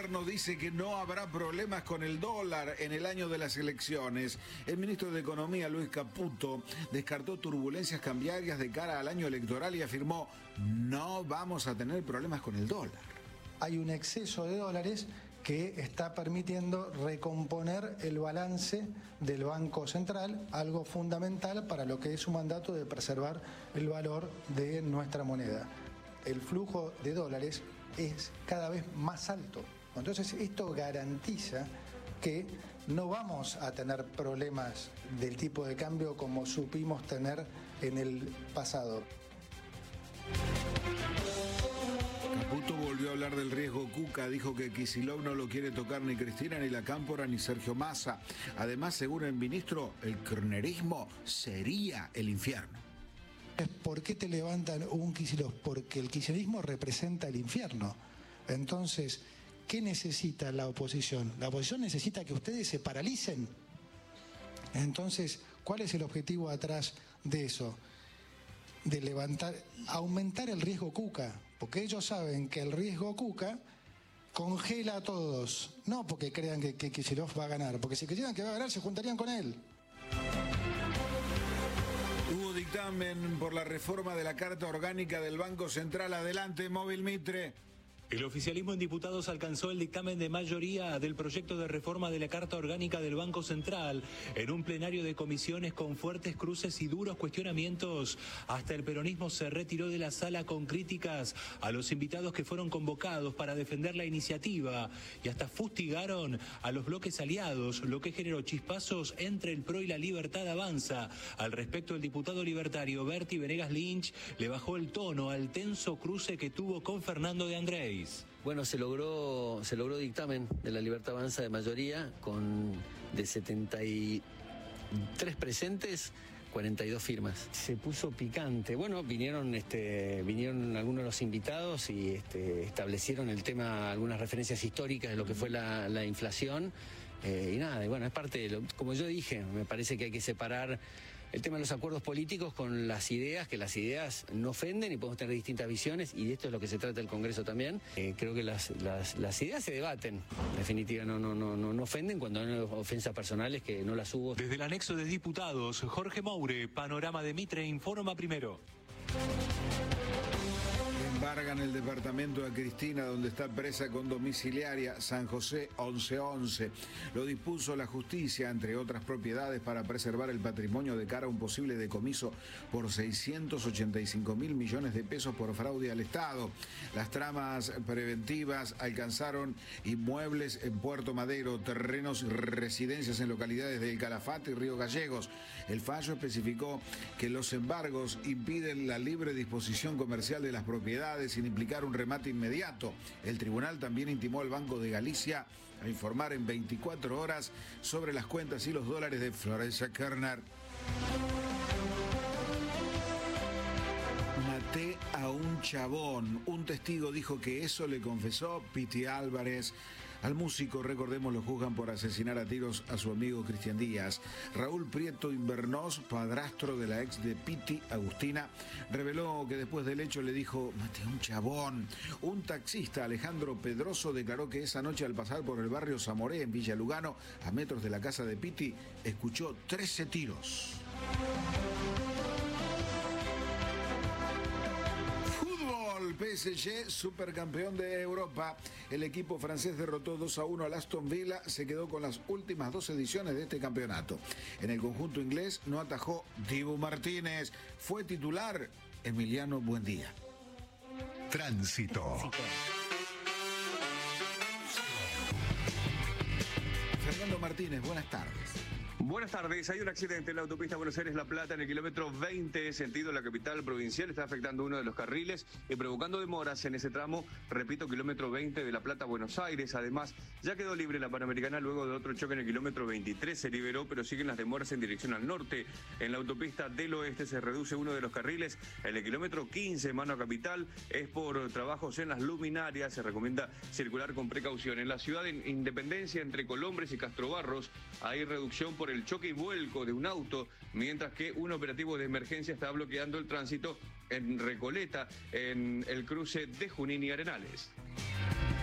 gobierno dice que no habrá problemas con el dólar en el año de las elecciones. El ministro de Economía, Luis Caputo, descartó turbulencias cambiarias de cara al año electoral y afirmó: no vamos a tener problemas con el dólar. Hay un exceso de dólares que está permitiendo recomponer el balance del Banco Central, algo fundamental para lo que es su mandato de preservar el valor de nuestra moneda. El flujo de dólares es cada vez más alto. Entonces esto garantiza que no vamos a tener problemas del tipo de cambio como supimos tener en el pasado. Caputo volvió a hablar del riesgo Cuca, dijo que Kicillof no lo quiere tocar ni Cristina, ni la Cámpora, ni Sergio Massa. Además, según el ministro, el kirchnerismo sería el infierno. ¿Por qué te levantan un Kicillof? Porque el kirchnerismo representa el infierno. Entonces, ¿qué necesita la oposición? La oposición necesita que ustedes se paralicen. Entonces, ¿cuál es el objetivo atrás de eso? De aumentar el riesgo Cuca, porque ellos saben que el riesgo Cuca congela a todos, no porque crean que Kicillof va a ganar, porque si creyeran que va a ganar se juntarían con él. Hubo dictamen por la reforma de la Carta Orgánica del Banco Central. Adelante, Móvil Mitre. El oficialismo en diputados alcanzó el dictamen de mayoría del proyecto de reforma de la Carta Orgánica del Banco Central en un plenario de comisiones con fuertes cruces y duros cuestionamientos. Hasta el peronismo se retiró de la sala con críticas a los invitados que fueron convocados para defender la iniciativa y hasta fustigaron a los bloques aliados, lo que generó chispazos entre el PRO y la Libertad Avanza. Al respecto, el diputado libertario Berti Venegas Lynch le bajó el tono al tenso cruce que tuvo con Fernando de Andrés. Bueno, se logró dictamen de la Libertad Avanza de mayoría de 73 presentes, 42 firmas. Se puso picante. Bueno, vinieron algunos de los invitados y establecieron el tema, algunas referencias históricas de lo que fue la inflación. Y nada, bueno, es parte de como yo dije, me parece que hay que separar el tema de los acuerdos políticos con las ideas, que las ideas no ofenden y podemos tener distintas visiones, y de esto es lo que se trata el Congreso también. Creo que las ideas se debaten, en definitiva no ofenden cuando hay ofensas personales que no las hubo. Desde el anexo de diputados, Jorge Moure, Panorama de Mitre, informa primero. Embargan el departamento a Cristina, donde está presa con domiciliaria, San José 1111. Lo dispuso la justicia, entre otras propiedades, para preservar el patrimonio de cara a un posible decomiso por 685 mil millones de pesos por fraude al Estado. Las tramas preventivas alcanzaron inmuebles en Puerto Madero, terrenos y residencias en localidades de El Calafate y Río Gallegos. El fallo especificó que los embargos impiden la libre disposición comercial de las propiedades sin implicar un remate inmediato. El tribunal también intimó al Banco de Galicia a informar en 24 horas sobre las cuentas y los dólares de Florencia Kerner. Maté a un chabón. Un testigo dijo que eso le confesó Piti Álvarez. Al músico, recordemos, lo juzgan por asesinar a tiros a su amigo Cristian Díaz. Raúl Prieto Invernós, padrastro de la ex de Piti, Agustina, reveló que después del hecho le dijo: maté a un chabón. Un taxista, Alejandro Pedroso, declaró que esa noche al pasar por el barrio Zamoré, en Villa Lugano, a metros de la casa de Piti, escuchó 13 tiros. PSG, supercampeón de Europa. El equipo francés derrotó 2-1 al Aston Villa, se quedó con las últimas 2 ediciones de este campeonato. En el conjunto inglés no atajó Dibu Martínez, fue titular Emiliano Buendía. Tránsito. Fernando Martínez, buenas tardes. Buenas tardes. Hay un accidente en la autopista Buenos Aires-La Plata en el kilómetro 20, sentido la capital provincial. Está afectando uno de los carriles y provocando demoras en ese tramo. Repito, kilómetro 20 de La Plata a Buenos Aires. Además, ya quedó libre la Panamericana luego de otro choque en el kilómetro 23. Se liberó, pero siguen las demoras en dirección al norte. En la autopista del oeste se reduce uno de los carriles. En el kilómetro 15, mano a capital, es por trabajos en las luminarias. Se recomienda circular con precaución. En la ciudad de Independencia, entre Colombres y Castrobarros, hay reducción por el choque y vuelco de un auto, mientras que un operativo de emergencia está bloqueando el tránsito en Recoleta, en el cruce de Junín y Arenales.